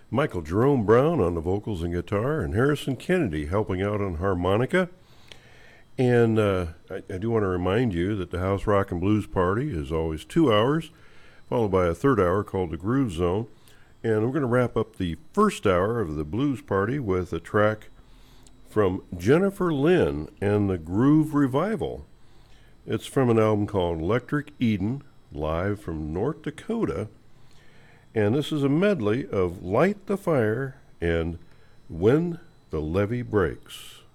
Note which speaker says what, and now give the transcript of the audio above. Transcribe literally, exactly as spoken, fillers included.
Speaker 1: Michael Jerome Brown on the vocals and guitar, and Harrison Kennedy helping out on harmonica. And uh, I, I do want to remind you that the House Rock and Blues Party is always two hours, followed by a third hour called the Groove Zone. And we're going to wrap up the first hour of the Blues Party with a track from Jennifer Lynn and the Groove Revival. It's from an album called Electric Eden, live from North Dakota. And this is a medley of Light the Fire and When the Levee Breaks.